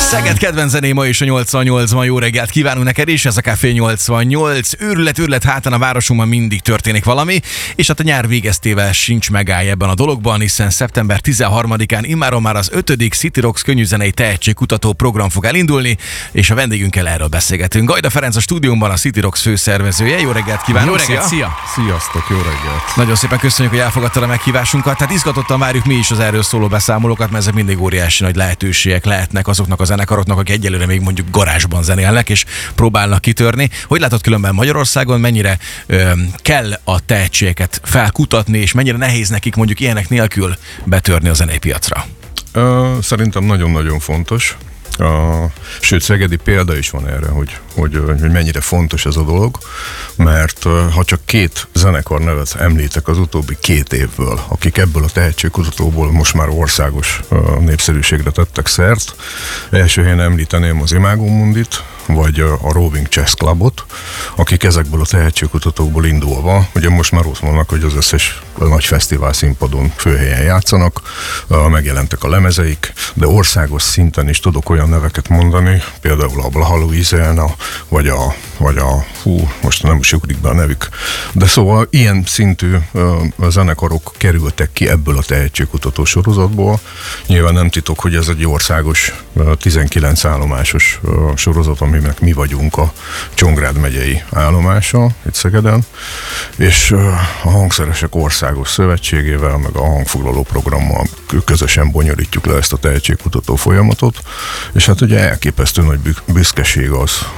Szeged kedvenc zené ma is a 88-ban. Jó reggelt kívánunk neked is, ez a Café 88. Őrület, hátán a városunkban mindig történik valami, és hát a nyár végeztével sincs megállja ebben a dologban, hiszen szeptember 13-án immáron már az 5. City Rocks könnyűzenei tehetségkutató program fog elindulni, és a vendégünkkel erről beszélgetünk. Gajda Ferenc a stúdiómban, a City Rocks főszervezője. Jó reggelt kívánunk! Jó reggelt, szia! Sziasztok, jó reggelt! Nagyon szépen köszönjük, hogy elfogadtad a meghívásunkat. Tehát izgatottan várjuk mi is az erről szóló beszámolókat, mert ezek mindig óriási nagy lehetőségek lehetnek azoknak a zenekaroknak, akik egyelőre még mondjuk garázsban zenélnek és próbálnak kitörni. Hogy látod különben Magyarországon, mennyire kell a tehetségeket felkutatni, és mennyire nehéz nekik mondjuk ilyenek nélkül betörni a zenei piacra? Szerintem nagyon-nagyon fontos. Sőt, szegedi példa is van erre, hogy mennyire fontos ez a dolog, mert ha csak 2 zenekar nevet említek az utóbbi 2 évből, akik ebből a tehetségkutatóból most már országos népszerűségre tettek szert. Első helyen említeném az Imago Mundit, vagy a Roving Chess Clubot, akik ezekből a tehetségkutatókból indulva, ugye most már ott vannak, hogy az összes nagy fesztivál színpadon főhelyen játszanak, megjelentek a lemezeik, de országos szinten is tudok olyan neveket mondani, például a Blaha Louisiana, vagy a most nem is ugrik be a nevük, de szóval ilyen szintű zenekarok kerültek ki ebből a tehetségkutató sorozatból. Nyilván nem titok, hogy ez egy országos 19 állomásos sorozat, aminek mi vagyunk a Csongrád megyei állomása itt Szegeden, és a Hangszeresek Országos Szövetségével, meg a hangfoglaló programmal közösen bonyolítjuk le ezt a tehetségkutató folyamatot, és hát ugye elképesztő nagy büszkeség az,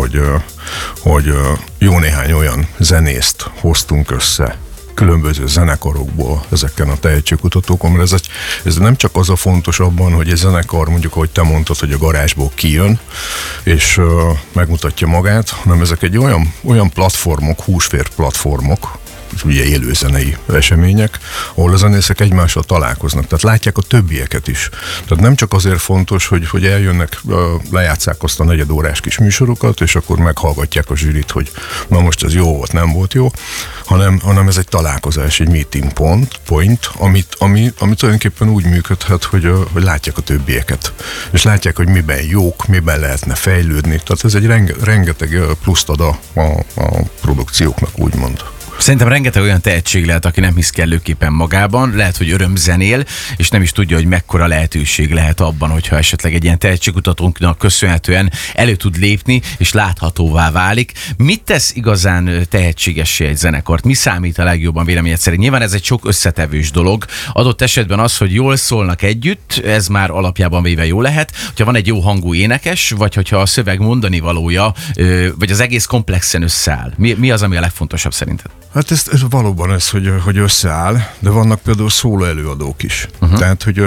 hogy jó néhány olyan zenészt hoztunk össze különböző zenekarokból ezeken a tehetségkutatókon, mert ez nem csak az a fontos abban, hogy egy zenekar, mondjuk, ahogy te mondtad, hogy a garázsból kijön, és megmutatja magát, hanem ezek egy olyan platformok, húsvér platformok, ugye élőzenei események, ahol a zenészek egymással találkoznak, tehát látják a többieket is. Tehát nem csak azért fontos, hogy eljönnek, lejátszák azt a negyedórás kis műsorokat, és akkor meghallgatják a zsűrit, hogy na most ez jó volt, nem volt jó, hanem ez egy találkozás, egy meeting point, ami tulajdonképpen úgy működhet, hogy látják a többieket, és látják, hogy miben jók, miben lehetne fejlődni. Tehát ez egy rengeteg pluszt ad a produkcióknak, úgymond. Szerintem rengeteg olyan tehetség lehet, aki nem hisz kellőképpen magában, lehet, hogy örömzenél, és nem is tudja, hogy mekkora lehetőség lehet abban, hogyha esetleg egy ilyen tehetségkutatónknak köszönhetően elő tud lépni, és láthatóvá válik. Mit tesz igazán tehetségessé egy zenekart? Mi számít a legjobban véleményed szerint? Nyilván ez egy sok összetevős dolog. Adott esetben az, hogy jól szólnak együtt, ez már alapjában véve jó lehet. Hogyha van egy jó hangú énekes, vagy hogyha a szöveg mondani valója, vagy az egész komplexen összeáll. Mi az, ami a legfontosabb szerinted? Hát ez valóban ez, hogy összeáll, de vannak például szóló előadók is. Tehát, hogy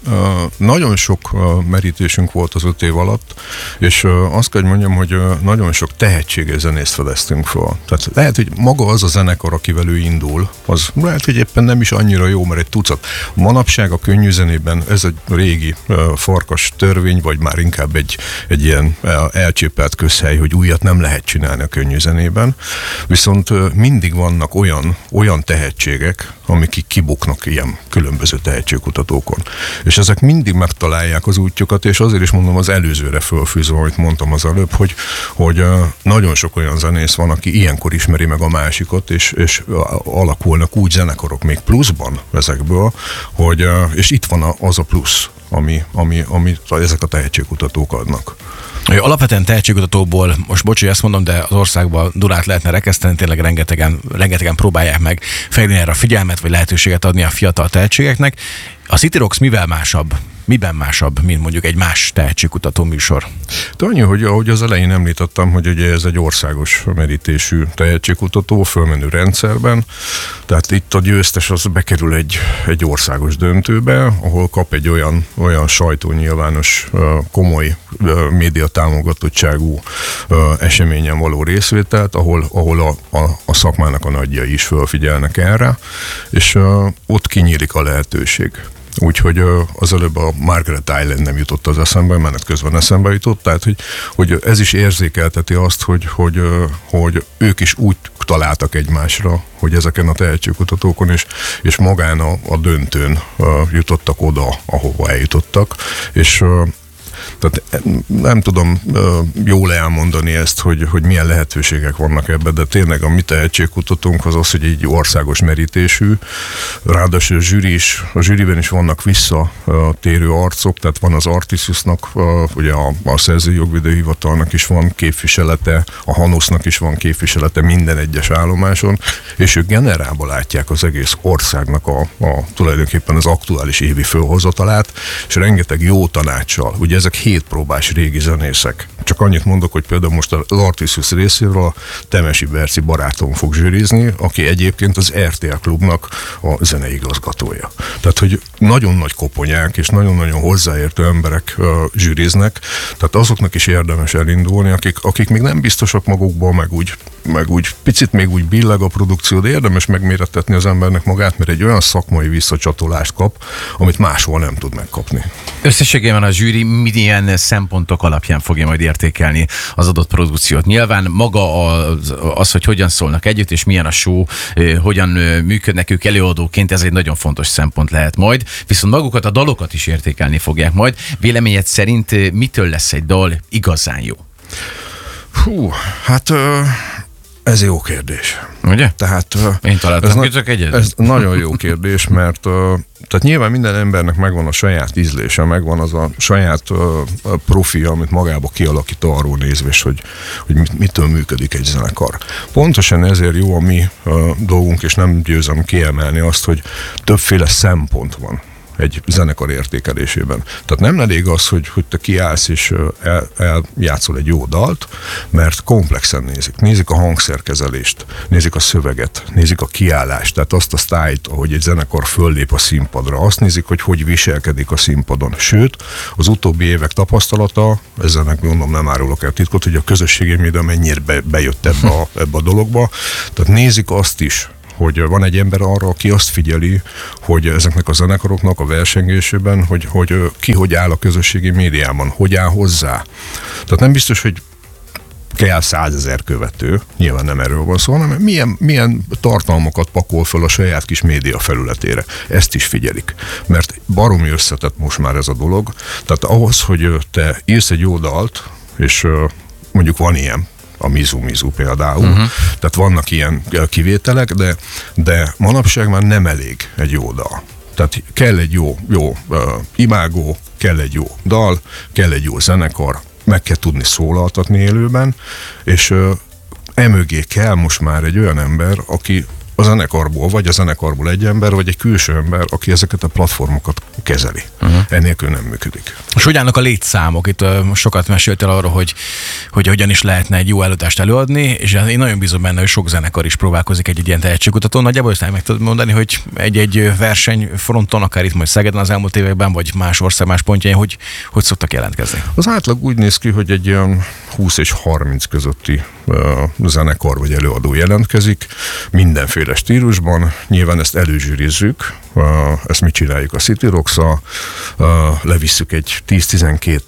nagyon sok merítésünk volt az 5 év alatt, és azt kell, hogy mondjam, hogy nagyon sok tehetséges zenészt fedeztünk fel. Tehát lehet, hogy maga az a zenekar, akivel ő indul, az lehet, hogy éppen nem is annyira jó, mert egy tucat. Manapság a könnyűzenében ez egy régi farkas törvény, vagy már inkább egy ilyen elcsépelt közhely, hogy újat nem lehet csinálni a könnyűzenében. Viszont mindig vannak olyan tehetségek, amik kibuknak ilyen különböző tehetségkutatókon. És ezek mindig megtalálják az útjukat, és azért is mondom az előzőre fölfűzve, amit mondtam az előbb, hogy nagyon sok olyan zenész van, aki ilyenkor ismeri meg a másikat, és alakulnak úgy zenekarok még pluszban ezekből, és itt van az a plusz, ami ezek a tehetségkutatók adnak. Alapvetően tehetségkutatóból, most bocs, hogy ezt mondom, de az országban durát lehetne rekeszteni, tényleg rengetegen próbálják meg fejlődni erre a figyelmet, vagy lehetőséget adni a fiatal tehetségeknek. A City Rocks miben másabb, mint mondjuk egy más tehetségkutató műsor? De annyi, hogy ahogy az elején említettem, hogy ugye ez egy országos merítésű tehetségkutató fölmenő rendszerben, tehát itt a győztes az bekerül egy országos döntőbe, ahol kap egy olyan sajtónyilvános, komoly média támogatottságú eseményen való részvételt, ahol a szakmának a nagyjai is fölfigyelnek erre, és ott kinyílik a lehetőség. Úgyhogy az előbb a Margaret Island nem jutott az eszembe, menet közben eszembe jutott, tehát hogy ez is érzékelteti azt, hogy ők is úgy találtak egymásra, hogy ezeken a tehetségkutatókon és magán a döntőn jutottak oda, ahova eljutottak, és Tehát nem tudom jól elmondani ezt, hogy milyen lehetőségek vannak ebben, de tényleg a mi tehetségkutatónk az, hogy egy országos merítésű, ráadásul a zsűriben is vannak visszatérő arcok, tehát van az Artisiusnak, ugye a Szerzői Jogvédőhivatalnak is van képviselete, a Hanosznak is van képviselete minden egyes állomáson, és ők generálba látják az egész országnak tulajdonképpen az aktuális évi fölhozatalát, és rengeteg jó tanácssal. Ugye ezek 7 próbás régi zenészek. Csak annyit mondok, hogy például most az Artisius részéről a Temesi Berci barátom fog zsűrizni, aki egyébként az RTL Klubnak a zeneigazgatója. Tehát, hogy nagyon nagy koponyák és nagyon-nagyon hozzáértő emberek zsűriznek, tehát azoknak is érdemes elindulni, akik még nem biztosak magukból, meg úgy picit még úgy billeg a produkció, de érdemes megmérettetni az embernek magát, mert egy olyan szakmai visszacsatolást kap, amit máshol nem tud megkapni. Összességében a zsűri milyen szempontok alapján fogja majd értékelni az adott produkciót? Nyilván maga az, hogy hogyan szólnak együtt, és milyen a show, hogyan működnek ők előadóként, ez egy nagyon fontos szempont lehet majd, viszont magukat a dalokat is értékelni fogják majd. Véleményed szerint mitől lesz egy dal igazán jó? Hát ez jó kérdés. Ugye? Tehát, én találtam csak egyet. Ez nagyon jó kérdés, mert tehát nyilván minden embernek megvan a saját ízlése, megvan az a saját profilja, amit magába kialakít arról nézve, hogy mitől működik egy zenekar. Pontosan ezért jó a mi dolgunk, és nem győzöm kiemelni azt, hogy többféle szempont van egy zenekar értékelésében. Tehát nem elég az, hogy te kiállsz és eljátszol egy jó dalt, mert komplexen nézik a hangszerkezelést, nézik a szöveget, nézik a kiállást, tehát azt a sztájt, ahogy egy zenekar föllép a színpadra, azt nézik, hogy viselkedik a színpadon. Sőt, az utóbbi évek tapasztalata, ezzel mondom, nem árulok el titkot, hogy a közösségi média mennyire bejött ebbe a dologba, tehát nézik azt is, hogy van egy ember arra, aki azt figyeli, hogy ezeknek a zenekaroknak a versengésében, hogy ki hogy áll a közösségi médiában, hogy áll hozzá. Tehát nem biztos, hogy kell 100 000 követő, nyilván nem erről van szó, hanem milyen tartalmakat pakol fel a saját kis média felületére. Ezt is figyelik. Mert baromi összetett most már ez a dolog. Tehát ahhoz, hogy te írsz egy jó dalt, és mondjuk van ilyen, a Mizu például. Tehát vannak ilyen kivételek, de manapság már nem elég egy jó dal. Tehát kell egy jó imágó, kell egy jó dal, kell egy jó zenekar, meg kell tudni szólaltatni élőben, és emögé kell most már egy olyan ember, aki a zenekarból egy ember, vagy egy külső ember, aki ezeket a platformokat kezeli. Ennélkül nem működik. És hogy állnak a létszámok? Itt sokat meséltél arról, hogy hogyan is lehetne egy jó előadást előadni, és én nagyon bízom benne, hogy sok zenekar is próbálkozik egy ilyen tehetségkutatón. Nagyjából ezt meg tudod mondani, hogy egy versenyfronton, akár itt majd Szegeden az elmúlt években, vagy más ország más pontjain, hogy szoktak jelentkezni? Az átlag úgy néz ki, hogy egy ilyen 20 és 30 közötti zenekar vagy előadó jelentkezik, mindenféle stílusban. Nyilván ezt előzsűrizzük, ezt mi csináljuk a City Rocks-szal, levisszük egy 10-12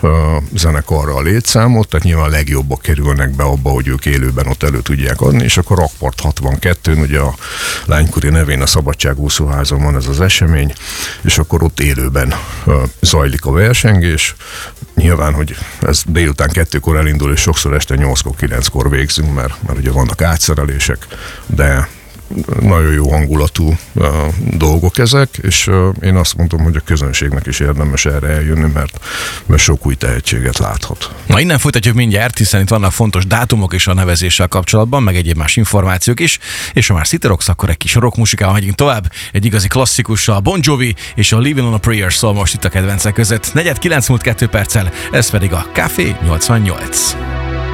zenekarra a létszámot, tehát nyilván a legjobbak kerülnek be abba, hogy ők élőben ott elő tudják adni, és akkor Rakpart 62-n, ugye a Lánykúri nevén a Szabadságúszóházon van ez az esemény, és akkor ott élőben zajlik a versengés. Nyilván, hogy ez délután 2-kor elindul, és sokszor este 8-kor, 9-kor végzünk, mert ugye vannak átszerelések, de nagyon jó hangulatú dolgok ezek, és én azt mondom, hogy a közönségnek is érdemes erre eljönni, mert sok új tehetséget láthat. Na, innen folytatjuk mindjárt, hiszen itt vannak fontos dátumok is a nevezéssel kapcsolatban, meg egyéb más információk is, és ha már City Rocks, akkor egy kis rockmusikával megyünk tovább, egy igazi klasszikussal, a Bon Jovi és a Living on a Prayer szól most itt a kedvencek között. 8:09 múlt 2 perccel, ez pedig a Café 88.